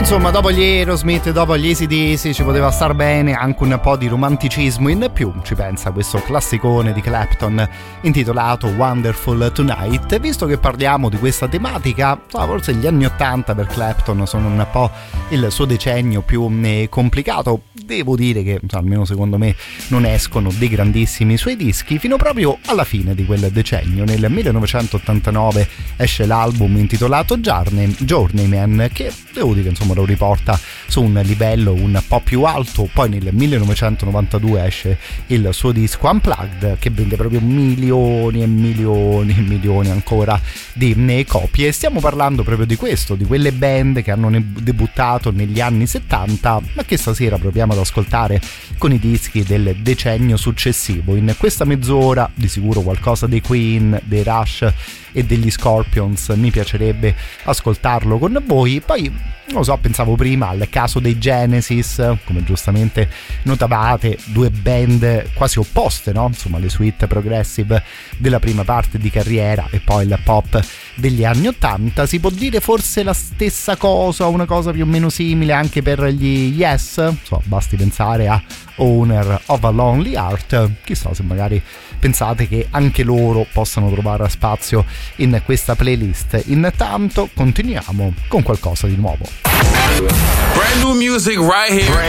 Insomma, dopo gli Aerosmith, dopo gli AC/DC ci poteva star bene anche un po' di romanticismo in più, ci pensa questo classicone di Clapton intitolato Wonderful Tonight. Visto che parliamo di questa tematica, forse gli anni 80 per Clapton sono un po' il suo decennio più complicato. Devo dire che almeno secondo me non escono dei grandissimi suoi dischi fino proprio alla fine di quel decennio. Nel 1989 esce l'album intitolato Journeyman, che devo dire insomma lo riporta su un livello un po' più alto. Poi nel 1992 esce il suo disco Unplugged, che vende proprio milioni e milioni e milioni ancora di copie. Stiamo parlando proprio di questo, di quelle band che hanno debuttato negli anni 70 ma che stasera proviamo ad ascoltare con i dischi del decennio successivo. In questa mezz'ora di sicuro qualcosa dei Queen, dei Rush e degli Scorpions mi piacerebbe ascoltarlo con voi. Poi non lo so, pensavo prima al caso dei Genesis, come giustamente notavate, due band quasi opposte, no? Insomma, le suite progressive della prima parte di carriera e poi il pop degli anni 80. Si può dire forse la stessa cosa, una cosa più o meno simile anche per gli Yes? Basti pensare a Owner of a Lonely Heart. Chissà se magari pensate che anche loro possano trovare spazio in questa playlist. Intanto continuiamo con qualcosa di nuovo. Brand new music right here.